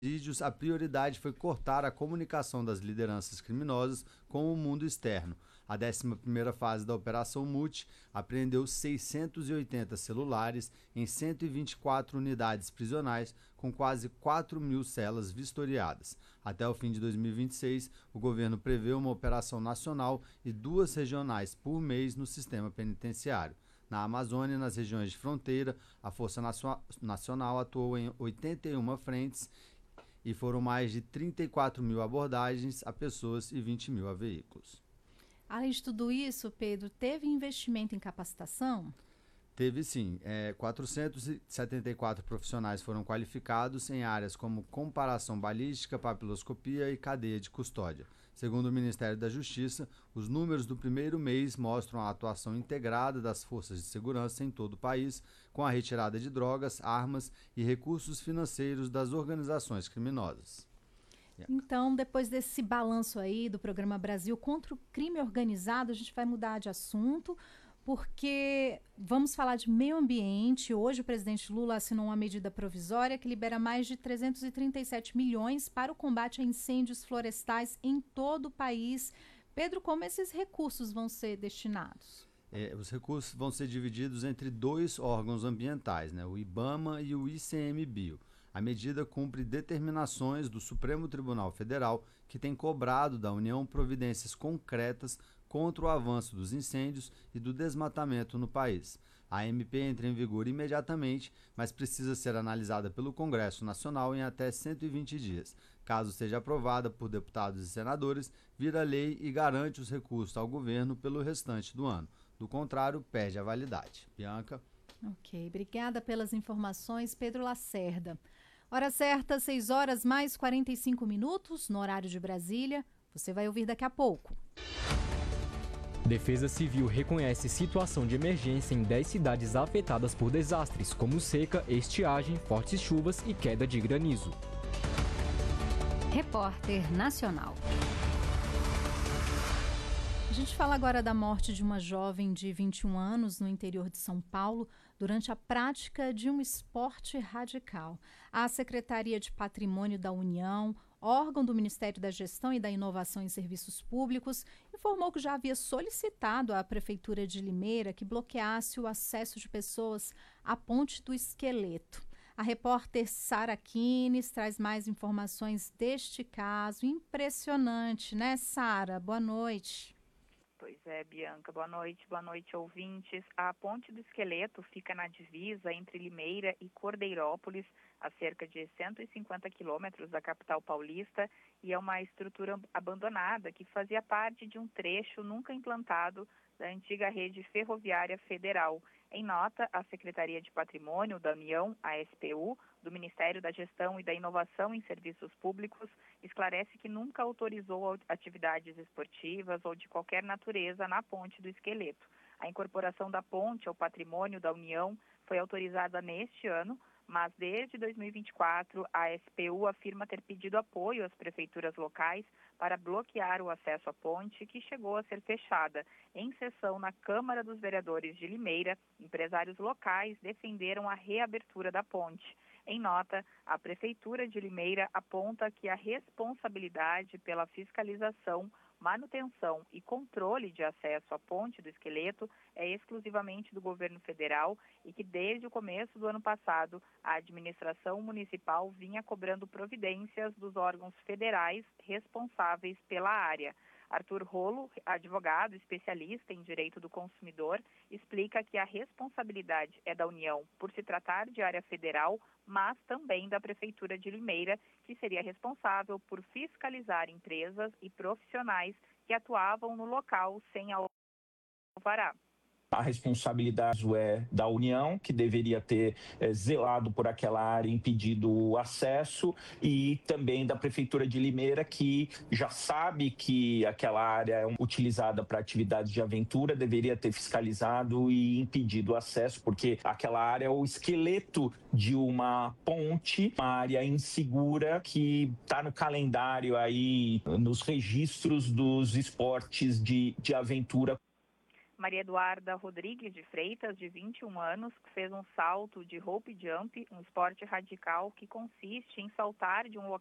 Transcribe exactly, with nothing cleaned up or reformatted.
presídios, a prioridade foi cortar a comunicação das lideranças criminosas com o mundo externo. A décima primeira fase da Operação Mute apreendeu seiscentos e oitenta celulares em cento e vinte e quatro unidades prisionais, com quase quatro mil celas vistoriadas. Até o fim de dois mil e vinte e seis, o governo prevê uma operação nacional e duas regionais por mês no sistema penitenciário. Na Amazônia, nas regiões de fronteira, a Força Nacional atuou em oitenta e uma frentes e foram mais de trinta e quatro mil abordagens a pessoas e vinte mil a veículos. Além de tudo isso, Pedro, teve investimento em capacitação? Teve sim. É, quatrocentos e setenta e quatro profissionais foram qualificados em áreas como comparação balística, papiloscopia e cadeia de custódia. Segundo o Ministério da Justiça, os números do primeiro mês mostram a atuação integrada das forças de segurança em todo o país, com a retirada de drogas, armas e recursos financeiros das organizações criminosas. Então, depois desse balanço aí do programa Brasil contra o crime organizado, a gente vai mudar de assunto, porque vamos falar de meio ambiente. Hoje o presidente Lula assinou uma medida provisória que libera mais de trezentos e trinta e sete milhões para o combate a incêndios florestais em todo o país. Pedro, como esses recursos vão ser destinados? É, os recursos vão ser divididos entre dois órgãos ambientais, né, o IBAMA e o I C M Bio. A medida cumpre determinações do Supremo Tribunal Federal, que tem cobrado da União providências concretas contra o avanço dos incêndios e do desmatamento no país. A M P entra em vigor imediatamente, mas precisa ser analisada pelo Congresso Nacional em até cento e vinte dias. Caso seja aprovada por deputados e senadores, vira lei e garante os recursos ao governo pelo restante do ano. Do contrário, perde a validade. Bianca? Ok, obrigada pelas informações, Pedro Lacerda. Hora certa, seis horas mais quarenta e cinco minutos, no horário de Brasília. Você vai ouvir daqui a pouco. Defesa Civil reconhece situação de emergência em dez cidades afetadas por desastres, como seca, estiagem, fortes chuvas e queda de granizo. Repórter Nacional. A gente fala agora da morte de uma jovem de vinte e um anos no interior de São Paulo durante a prática de um esporte radical. A Secretaria de Patrimônio da União, órgão do Ministério da Gestão e da Inovação em Serviços Públicos, informou que já havia solicitado à Prefeitura de Limeira que bloqueasse o acesso de pessoas à Ponte do Esqueleto. A repórter Sara Kines traz mais informações deste caso. Impressionante, né, Sara? Boa noite. Pois é, Bianca, boa noite, boa noite, ouvintes. A Ponte do Esqueleto fica na divisa entre Limeira e Cordeirópolis, a cerca de cento e cinquenta quilômetros da capital paulista, e é uma estrutura abandonada que fazia parte de um trecho nunca implantado da antiga rede ferroviária federal. Em nota, a Secretaria de Patrimônio da União, a S P U, do Ministério da Gestão e da Inovação em Serviços Públicos, esclarece que nunca autorizou atividades esportivas ou de qualquer natureza na Ponte do Esqueleto. A incorporação da ponte ao patrimônio da União foi autorizada neste ano, mas desde dois mil e vinte e quatro a S P U afirma ter pedido apoio às prefeituras locais para bloquear o acesso à ponte, que chegou a ser fechada. Em sessão na Câmara dos Vereadores de Limeira, empresários locais defenderam a reabertura da ponte. Em nota, a Prefeitura de Limeira aponta que a responsabilidade pela fiscalização, manutenção e controle de acesso à Ponte do Esqueleto é exclusivamente do governo federal e que desde o começo do ano passado a administração municipal vinha cobrando providências dos órgãos federais responsáveis pela área. Arthur Rolo, advogado especialista em direito do consumidor, explica que a responsabilidade é da União por se tratar de área federal, mas também da Prefeitura de Limeira, que seria responsável por fiscalizar empresas e profissionais que atuavam no local sem alvará. A responsabilidade é da União, que deveria ter é, zelado por aquela área e impedido o acesso, e também da Prefeitura de Limeira, que já sabe que aquela área é utilizada para atividades de aventura, deveria ter fiscalizado e impedido o acesso, porque aquela área é o esqueleto de uma ponte, uma área insegura que está no calendário aí, nos registros dos esportes de, de aventura. Maria Eduarda Rodrigues de Freitas, de vinte e um anos, fez um salto de rope jump, um esporte radical que consiste em saltar de um local